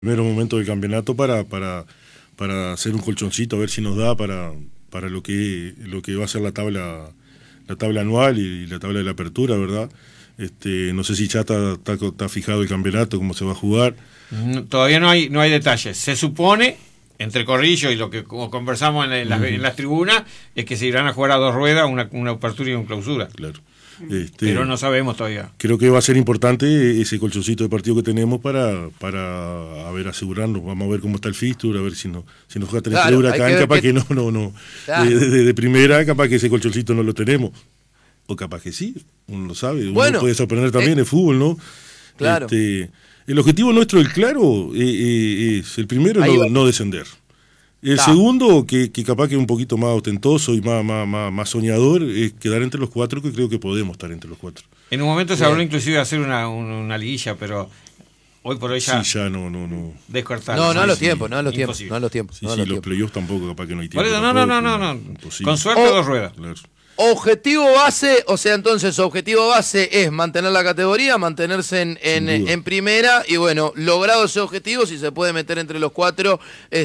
primeros momentos del campeonato para hacer un colchoncito, a ver si nos da para lo que va a ser la tabla anual y la tabla de la apertura, ¿verdad? No sé si ya está fijado el campeonato, cómo se va a jugar. Todavía no hay detalles. Se supone, entre corrillos y lo que como conversamos en las tribunas, es que se irán a jugar a dos ruedas, una apertura y una clausura. Claro. Pero no sabemos todavía. Creo que va a ser importante ese colchoncito de partido que tenemos para a ver, asegurarnos. Vamos a ver cómo está el fixture, a ver si nos juega 3 de Huracán, capaz que no. Claro. De primera, capaz que ese colchoncito no lo tenemos. O capaz que sí, uno lo sabe. Uno puede sorprender también el fútbol, ¿no? Claro. El objetivo nuestro, el claro, es el primero, no descender. El segundo, que capaz que es un poquito más ostentoso y más soñador, es quedar entre los 4, que creo que podemos estar entre los 4. En un momento se habló inclusive de hacer una liguilla, pero hoy por hoy ya... Sí, ya no. Descartar. No a los tiempos. Sí, los playoffs tampoco, capaz que no hay tiempo. Por eso, no. Con suerte 2 ruedas. Claro. Objetivo base, o sea, entonces objetivo base es mantener la categoría, mantenerse en primera, y bueno, logrado ese objetivo, si se puede meter entre los 4,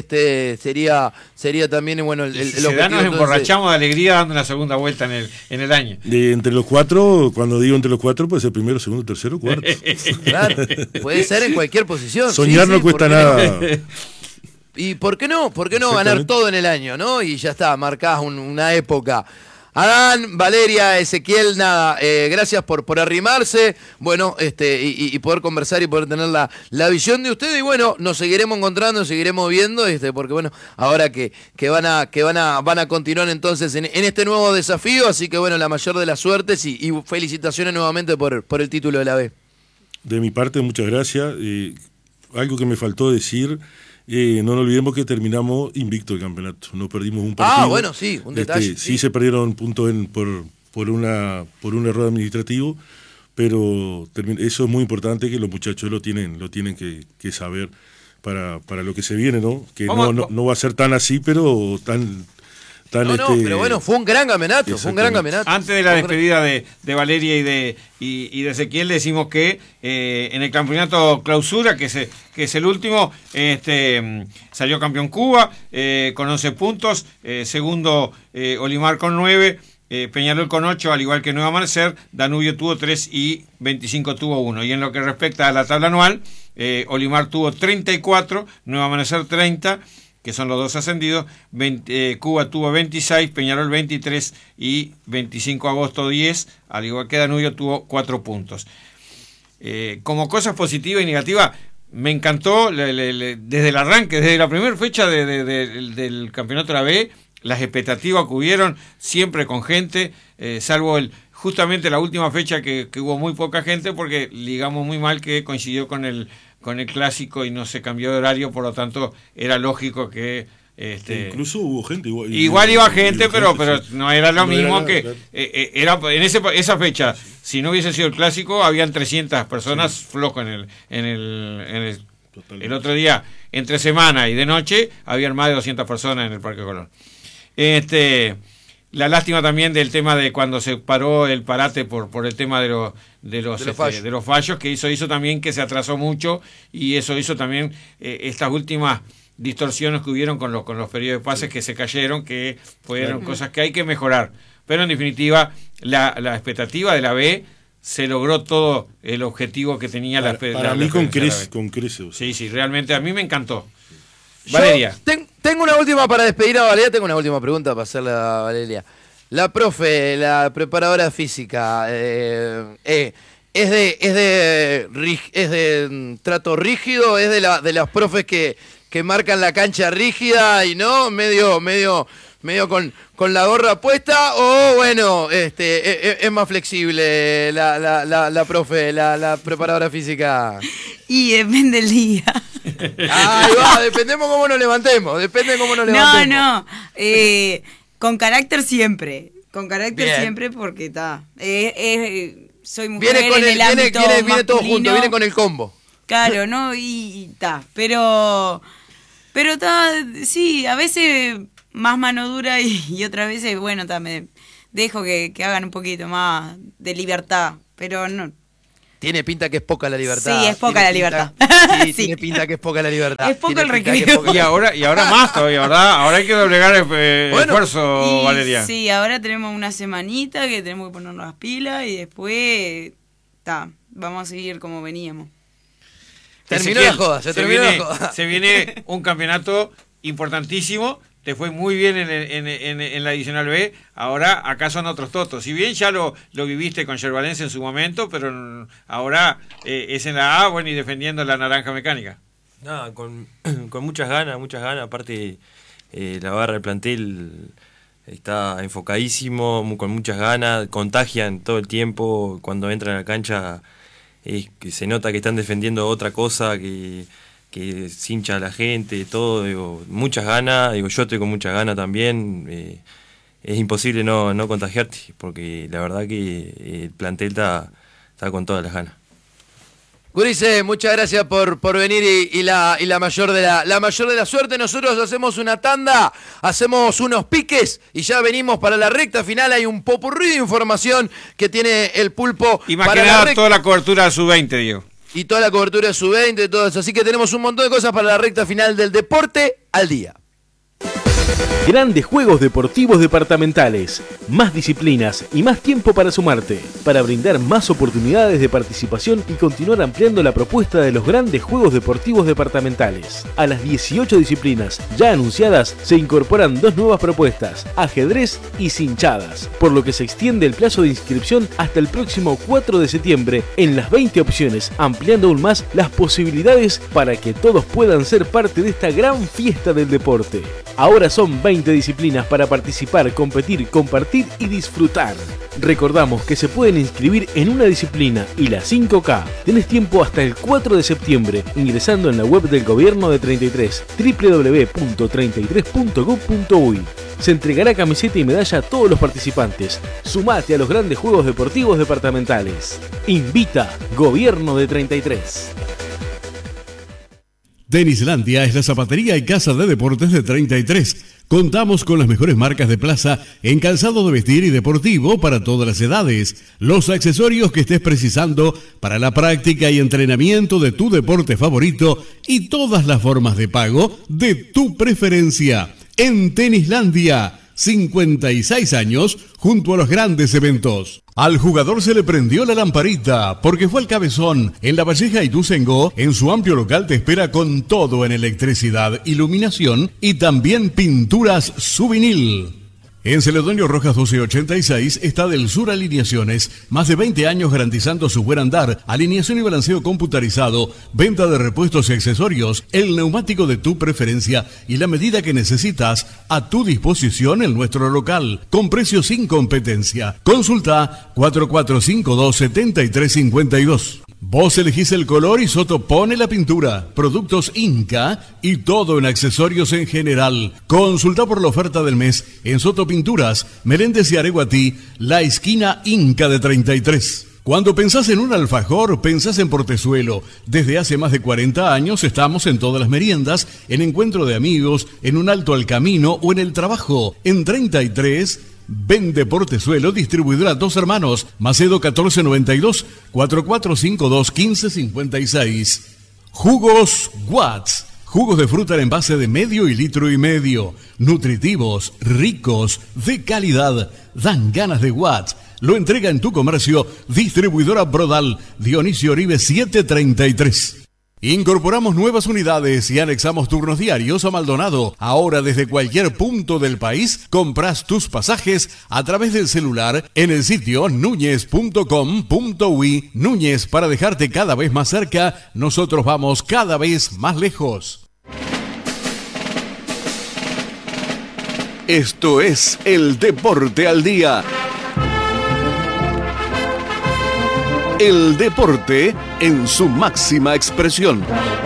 sería también bueno el objetivo. Nos emborrachamos de alegría dando la segunda vuelta en el año. Entre los 4, cuando digo entre los 4, puede ser primero, segundo, tercero, cuarto. Claro, puede ser en cualquier posición. Soñar no cuesta nada. ¿Y por qué no? ¿Por qué no ganar todo en el año, no? Y ya está, marcás una época. Adán, Valeria, Ezequiel, nada, gracias por arrimarse, bueno, y poder conversar y poder tener la visión de ustedes, y bueno, nos seguiremos encontrando, seguiremos viendo, porque bueno, ahora que van a continuar entonces en este nuevo desafío, así que bueno, la mayor de las suertes y felicitaciones nuevamente por el título de la B. De mi parte, muchas gracias. Algo que me faltó decir... no nos olvidemos que terminamos invicto el campeonato, no perdimos un partido. Bueno, sí, un detalle. Sí se perdieron puntos por un error administrativo, pero eso es muy importante, que los muchachos lo tienen que saber para lo que se viene, ¿no? Que no va a ser tan así, pero tan... pero bueno, fue un gran campeonato, Antes de la despedida de Valeria y de Ezequiel, decimos que en el campeonato clausura, que es el último, salió campeón Cuba con 11 puntos, segundo Olimar con 9, Peñarol con 8, al igual que Nuevo Amanecer, Danubio tuvo 3 y 25 tuvo 1. Y en lo que respecta a la tabla anual, Olimar tuvo 34, Nuevo Amanecer 30, que son los dos ascendidos, Cuba tuvo 26, Peñarol 23 y 25 Agosto 10, al igual que Danubio tuvo 4 puntos. Como cosas positivas y negativas, me encantó desde el arranque, desde la primera fecha del campeonato de la B, las expectativas que hubieron, siempre con gente, salvo justamente la última fecha que hubo muy poca gente, porque ligamos muy mal, que coincidió con el clásico y no se cambió de horario, por lo tanto era lógico que incluso hubo gente igual iba gente, pero no era lo mismo que era en esa fecha. Si no hubiese sido el clásico, habían 300 personas flojo en el otro día, entre semana y de noche, habían más de 200 personas en el Parque Colón. La lástima también del tema de cuando se paró el parate por el tema de los fallos, que hizo también que se atrasó mucho, y eso hizo también estas últimas distorsiones que hubieron con los periodos de pases que se cayeron, que fueron cosas que hay que mejorar. Pero en definitiva, la expectativa de la B se logró todo el objetivo que tenía para mí con creces. Sí, realmente a mí me encantó. Valeria. Tengo una última para despedir a Valeria, tengo una última pregunta para hacerle a Valeria. La profe, la preparadora física, ¿es de trato rígido? ¿Es de las profes que marcan la cancha rígida y no medio con la gorra puesta? O bueno, es más flexible la profe, la preparadora física. Y depende del día. Ahí va, dependemos cómo nos levantemos. No, con carácter siempre. Siempre, porque está. Soy mujer en el ámbito viene todo junto, viene con el combo. Claro, ¿no? Y está. Pero está, sí, a veces más mano dura y otras veces, bueno, me dejo que hagan un poquito más de libertad. Pero no. Tiene pinta que es poca la libertad. Sí, es poca la libertad. Sí, tiene pinta que es poca la libertad. Es poco el recreo. Y ahora más todavía, ¿verdad? Ahora hay que doblegar esfuerzo, Valeria. Sí, ahora tenemos una semanita que tenemos que ponernos las pilas y después vamos a seguir como veníamos. Terminó la joda, terminó la joda. Se viene un campeonato importantísimo. Te fue muy bien en la Adicional B, ahora acá son otros totos. Si bien ya lo viviste con Yerbalense en su momento, pero ahora es en la A, bueno, y defendiendo la naranja mecánica. Nada, con muchas ganas. Aparte, la barra del plantel está enfocadísimo, con muchas ganas, contagian todo el tiempo. Cuando entran a la cancha que se nota que están defendiendo otra cosa, que se hincha a la gente, todo, digo, muchas ganas, yo estoy con muchas ganas también, es imposible no contagiarte, porque la verdad que el plantel está con todas las ganas. Gurises, muchas gracias por venir y la mayor de la suerte. Nosotros hacemos una tanda, hacemos unos piques y ya venimos para la recta final. Hay un popurrí de información que tiene el Pulpo. Y más que nada toda la cobertura de Sub-20, Diego. Y toda la cobertura de Sub-20, todo eso. Así que tenemos un montón de cosas para la recta final del Deporte al Día. Grandes Juegos Deportivos Departamentales, más disciplinas y más tiempo para sumarte, para brindar más oportunidades de participación y continuar ampliando la propuesta de los Grandes Juegos Deportivos Departamentales. A las 18 disciplinas ya anunciadas se incorporan 2 nuevas propuestas, ajedrez y cinchadas, por lo que se extiende el plazo de inscripción hasta el próximo 4 de septiembre en las 20 opciones, ampliando aún más las posibilidades para que todos puedan ser parte de esta gran fiesta del deporte. Ahora son 20 disciplinas para participar, competir, compartir y disfrutar. Recordamos que se pueden inscribir en una disciplina y la 5K. Tenés tiempo hasta el 4 de septiembre ingresando en la web del Gobierno de 33, www.33.gov.uy. Se entregará camiseta y medalla a todos los participantes. Sumate a los Grandes Juegos Deportivos Departamentales. Invita Gobierno de 33. Tenislandia es la zapatería y casa de deportes de 33. Contamos con las mejores marcas de plaza en calzado de vestir y deportivo para todas las edades. Los accesorios que estés precisando para la práctica y entrenamiento de tu deporte favorito y todas las formas de pago de tu preferencia. En Tenislandia, 56 años junto a los grandes eventos. Al jugador se le prendió la lamparita porque fue al Cabezón. En La Valleja y Ituzaingó, en su amplio local te espera con todo en electricidad, iluminación y también pinturas Souvenir. En Celedonio Rojas 1286 está Del Sur Alineaciones, más de 20 años garantizando su buen andar, alineación y balanceo computarizado, venta de repuestos y accesorios, el neumático de tu preferencia y la medida que necesitas a tu disposición en nuestro local, con precios sin competencia. Consulta 4452-7352. Vos elegís el color y Soto pone la pintura. Productos Inca y todo en accesorios en general. Consulta por la oferta del mes en Soto Pinturas, Meléndez y Areguatí, la esquina Inca de 33. Cuando pensás en un alfajor, pensás en Portezuelo. Desde hace más de 40 años estamos en todas las meriendas, en encuentro de amigos, en un alto al camino o en el trabajo. En 33... Vende Portezuelo, distribuidora Dos Hermanos, Macedo 1492, 4452-1556. Jugos Watts, jugos de fruta en envase de medio y litro y medio, nutritivos, ricos, de calidad, dan ganas de Watts. Lo entrega en tu comercio, distribuidora Brodal, Dionisio Oribe 733. Incorporamos nuevas unidades y anexamos turnos diarios a Maldonado. Ahora desde cualquier punto del país compras tus pasajes a través del celular en el sitio nuñez.com.uy. Núñez, para dejarte cada vez más cerca, nosotros vamos cada vez más lejos. Esto es el Deporte al Día. El deporte en su máxima expresión.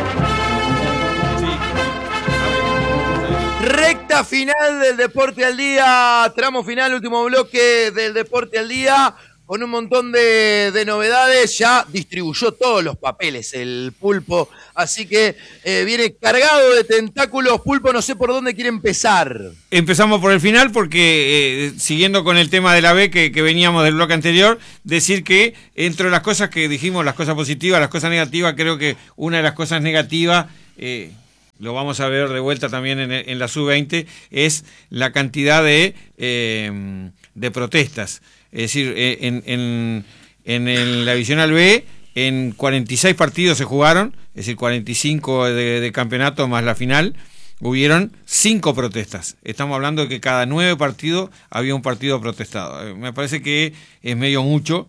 Recta final del Deporte al Día, tramo final, último bloque del Deporte al Día. con un montón de novedades, ya distribuyó todos los papeles el Pulpo, así que viene cargado de tentáculos. Pulpo, no sé por dónde quiere empezar. Empezamos por el final porque, siguiendo con el tema de la B que veníamos del bloque anterior, decir que entre las cosas que dijimos, las cosas positivas, las cosas negativas, creo que una de las cosas negativas, lo vamos a ver de vuelta también en la sub-20, es la cantidad de protestas. Es decir, en la Divisional B, en 46 partidos se jugaron, es decir, 45 de campeonato más la final, hubieron 5 protestas. Estamos hablando de que cada 9 partidos había un partido protestado. Me parece que es medio mucho.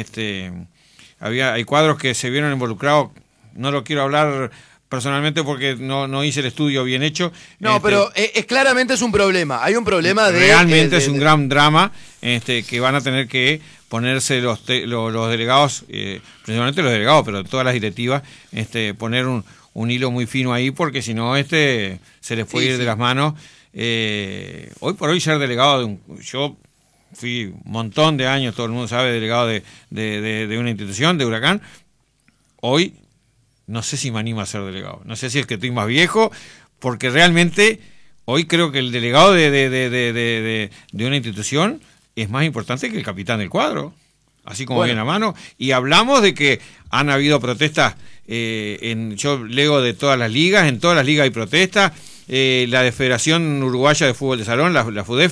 Hay cuadros que se vieron involucrados, no lo quiero hablar personalmente porque no hice el estudio bien hecho. No, pero claramente es un problema. Hay un problema de... Realmente es un gran drama que van a tener que ponerse los delegados, principalmente los delegados, pero todas las directivas, poner un hilo muy fino ahí, porque si no se les puede ir de las manos. Hoy por hoy ser delegado yo fui un montón de años, todo el mundo sabe, delegado de una institución, de Huracán. Hoy no sé si me animo a ser delegado. No sé si es que estoy más viejo, porque realmente hoy creo que el delegado de una institución es más importante que el capitán del cuadro, así como viene a mano. Y hablamos de que han habido protestas, yo leo de todas las ligas, en todas las ligas hay protestas. La de Federación Uruguaya de Fútbol de Salón, la FUDEF,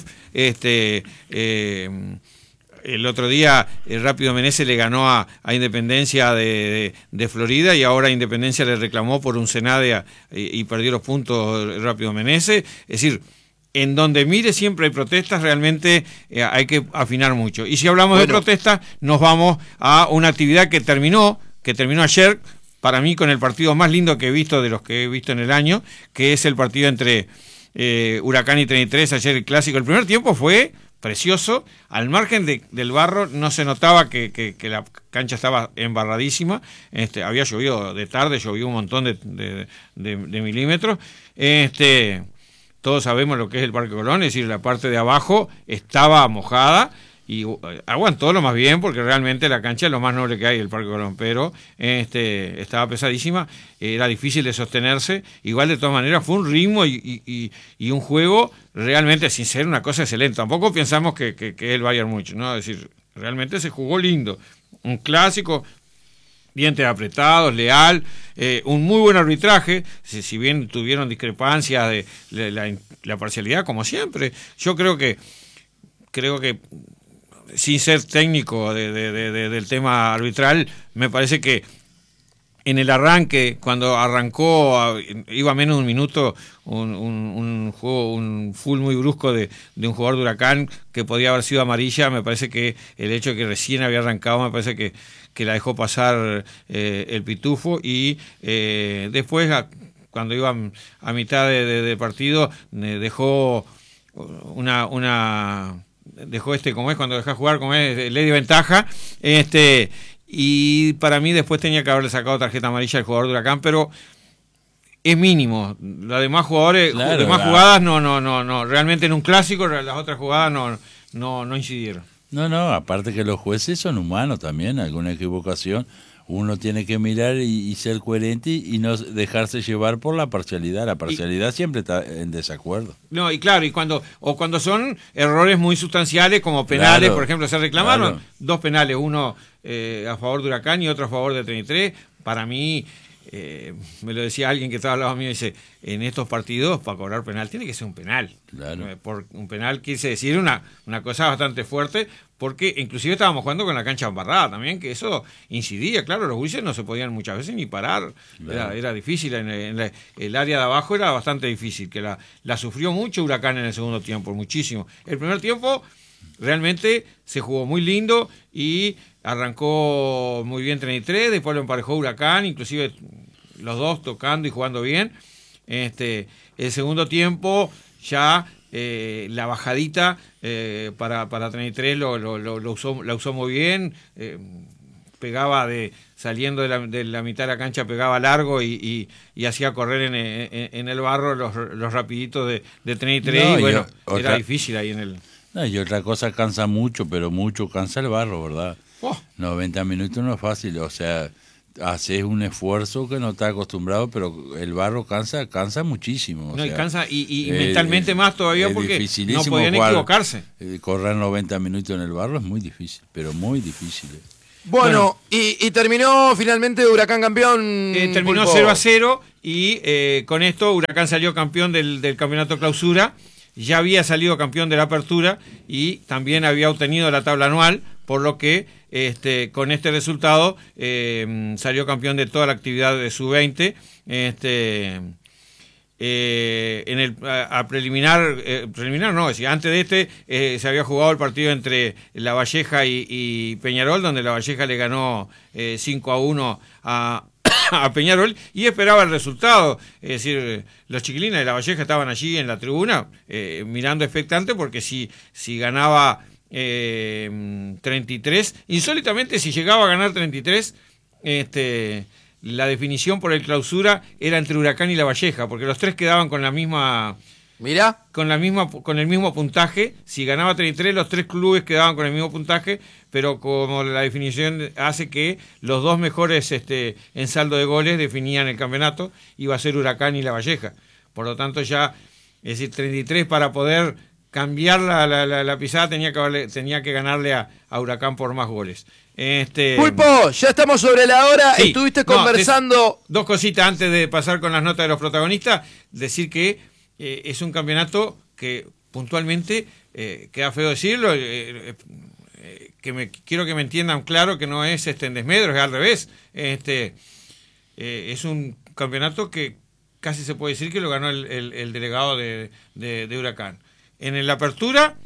el otro día Rápido Menezes le ganó a Independencia de Florida, y ahora Independencia le reclamó por un Senade y perdió los puntos Rápido Menezes. Es decir, en donde mire siempre hay protestas, realmente hay que afinar mucho. Y si hablamos de protestas, nos vamos a una actividad que terminó ayer, para mí con el partido más lindo que he visto de los que he visto en el año, que es el partido entre Huracán y 33, ayer el clásico. El primer tiempo fue precioso, al margen del barro no se notaba que la cancha estaba embarradísima. Había llovido de tarde, llovió un montón de milímetros. Todos sabemos lo que es el Parque Colón, es decir, la parte de abajo estaba mojada y aguantó lo más bien, porque realmente la cancha es lo más noble que hay, el Parque Colón, pero estaba pesadísima, era difícil de sostenerse. Igual, de todas maneras, fue un ritmo y un juego realmente, sin ser una cosa excelente. Tampoco pensamos que es el Bayern Múnich, ¿no? Es decir, realmente se jugó lindo, un clásico, dientes apretados, leal, un muy buen arbitraje, si bien tuvieron discrepancias de la parcialidad, como siempre. Yo creo que sin ser técnico del tema arbitral, me parece que en el arranque, cuando arrancó, iba a menos de un minuto, un juego, un full muy brusco de un jugador de Huracán que podía haber sido amarilla. Me parece que el hecho de que recién había arrancado, me parece que la dejó pasar el pitufo, y después, cuando iba a mitad de partido, dejó dejó como es, cuando dejas jugar, como es, le dio ventaja, y para mí después tenía que haberle sacado tarjeta amarilla al jugador de Huracán, pero es mínimo. Los demás jugadores, jugadas no, realmente en un clásico las otras jugadas no incidieron. No, aparte que los jueces son humanos también, alguna equivocación uno tiene que mirar y ser coherente y no dejarse llevar por la parcialidad. La parcialidad siempre está en desacuerdo. No, y claro, cuando son errores muy sustanciales, como penales, por ejemplo, se reclamaron 2 penales, uno a favor de Huracán y otro a favor de 33. Para mí, me lo decía alguien que estaba al lado mío, dice, en estos partidos, para cobrar penal, tiene que ser un penal. Claro. Por un penal quise decir una cosa bastante fuerte, porque inclusive estábamos jugando con la cancha embarrada también, que eso incidía. Claro, los juicios no se podían muchas veces ni parar. Claro. Era difícil, el área de abajo era bastante difícil, que la sufrió mucho Huracán en el segundo tiempo, muchísimo. El primer tiempo realmente se jugó muy lindo y arrancó muy bien 33, después lo emparejó Huracán, inclusive los dos tocando y jugando bien. El segundo tiempo ya la bajadita para 33 la usó muy bien, pegaba saliendo de la mitad de la cancha, pegaba largo y hacía correr en el barro los rapiditos de 33, y bueno, era difícil ahí en el... No, y otra cosa cansa mucho, pero mucho cansa el barro, ¿verdad? 90 minutos no es fácil, o sea, haces un esfuerzo que no estás acostumbrado, pero el barro cansa muchísimo. No, y cansa y mentalmente más todavía porque no podían equivocarse. Correr 90 minutos en el barro es muy difícil, pero muy difícil. Bueno, y terminó finalmente Huracán campeón. Terminó 0-0 y con esto Huracán salió campeón del campeonato clausura. Ya había salido campeón de la apertura y también había obtenido la tabla anual, por lo que con este resultado salió campeón de toda la actividad de sub-20. A preliminar no, es decir, antes de se había jugado el partido entre La Valleja y Peñarol, donde La Valleja le ganó 5-1 a Peñarol y esperaba el resultado. Es decir, los chiquilines de La Valleja estaban allí en la tribuna mirando expectante, porque si ganaba 33, insólitamente si llegaba a ganar 33, la definición por el clausura era entre Huracán y La Valleja, porque los tres quedaban con la misma... Mirá. Con el mismo puntaje. Si ganaba 33, los tres clubes quedaban con el mismo puntaje, pero como la definición hace que los dos mejores en saldo de goles definían el campeonato, iba a ser Huracán y La Valleja. Por lo tanto ya, es decir, 33 para poder cambiar la pisada tenía que ganarle a Huracán por más goles. Pulpo, ya estamos sobre la hora. Sí, estuviste conversando... Dos cositas antes de pasar con las notas de los protagonistas. Decir que es un campeonato que puntualmente, queda feo decirlo, quiero que me entiendan claro que no es en desmedro, es al revés. Es un campeonato que casi se puede decir que lo ganó el delegado de Huracán. En la apertura,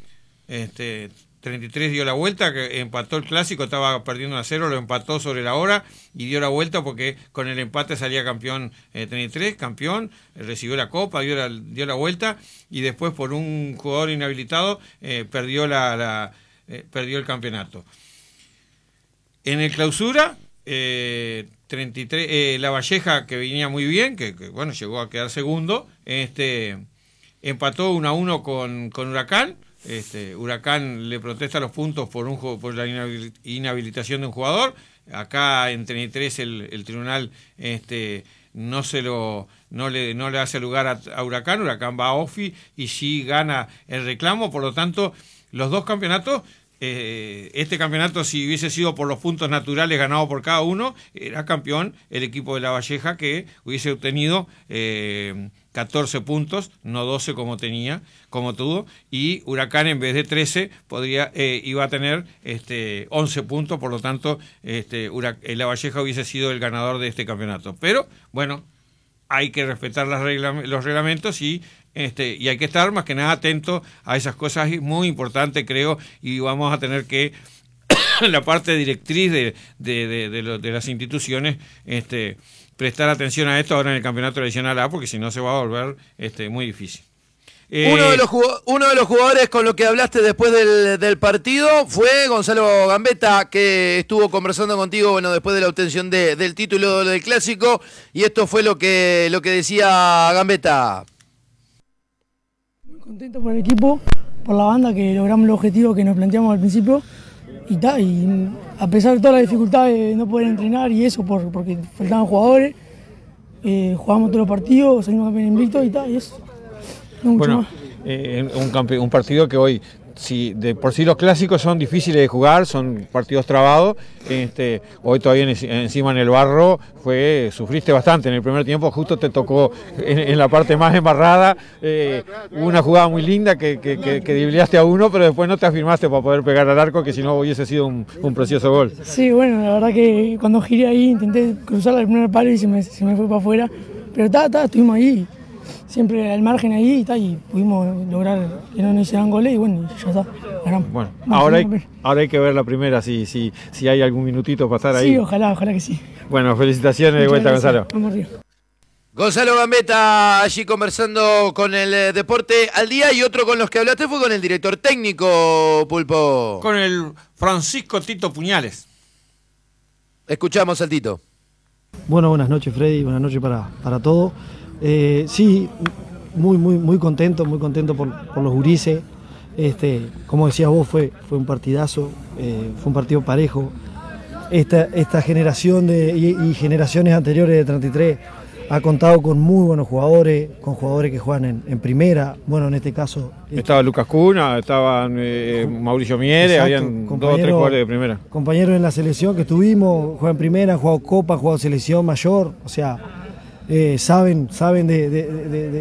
33 dio la vuelta, que empató el clásico, estaba perdiendo 1-0, lo empató sobre la hora y dio la vuelta porque con el empate salía campeón 33, campeón, recibió la copa, dio la vuelta y después por un jugador inhabilitado perdió el campeonato. En el clausura, 33, La Valleja, que venía muy bien, que bueno, llegó a quedar segundo, empató 1-1 con Huracán. Huracán le protesta los puntos por la inhabilitación de un jugador. Acá en 33 el tribunal no le hace lugar a Huracán. Huracán va a OFI y sí gana el reclamo. Por lo tanto, los dos campeonatos, este campeonato, si hubiese sido por los puntos naturales ganados por cada uno, era campeón el equipo de La Valleja, que hubiese obtenido 14 puntos, no 12 como tuvo, y Huracán en vez de 13 iba a tener 11 puntos, por lo tanto La Valleja hubiese sido el ganador de este campeonato. Pero bueno, hay que respetar los reglamentos y hay que estar más que nada atento a esas cosas, muy importante creo, y vamos a tener que la parte directriz de las instituciones prestar atención a esto ahora en el campeonato tradicional A, porque si no se va a volver muy difícil. Uno de los jugadores con los que hablaste después del partido fue Gonzalo Gambetta, que estuvo conversando contigo después de la obtención del título del clásico, y esto fue lo que decía Gambetta. Muy contento por el equipo, por la banda, que logramos el objetivo que nos planteamos al principio, y a pesar de todas las dificultades de no poder entrenar y eso, porque faltaban jugadores, jugamos todos los partidos, salimos campeón invicto y eso. No mucho más. Un partido que hoy, si de por sí los clásicos son difíciles de jugar, son partidos trabados, hoy todavía encima en el barro sufriste bastante. En el primer tiempo justo te tocó en la parte más embarrada, una jugada muy linda que dribleaste a uno, pero después no te afirmaste para poder pegar al arco, que si no hubiese sido un precioso gol. Sí, bueno, la verdad que cuando giré ahí intenté cruzar el primer palo y se me fue para afuera, pero estuvimos ahí, siempre al margen ahí y pudimos lograr que no nos hicieran goles y bueno, ya está, ganamos. Bueno, ahora hay que ver la primera, si hay algún minutito para estar ahí. Sí, ojalá que sí. Bueno, felicitaciones de vuelta, Gonzalo. Vamos arriba. Gonzalo Gambetta allí conversando con el Deporte al Día, y otro con los que hablaste fue con el director técnico, Pulpo. Con el Francisco Tito Puñales. Escuchamos al Tito. Bueno, buenas noches, Freddy, buenas noches para todos. Sí, muy contento por los gurises. Como decías vos, fue un partidazo, fue un partido parejo. Esta generación y generaciones anteriores de 33 ha contado con muy buenos jugadores, con jugadores que juegan en primera. Bueno, en este caso... Estaba Lucas Cuna, estaban Mauricio Miere, habían 2 o 3 jugadores de primera. Compañeros en la selección que estuvimos, juegan primera, han jugado Copa, han jugado selección mayor, o sea, saben de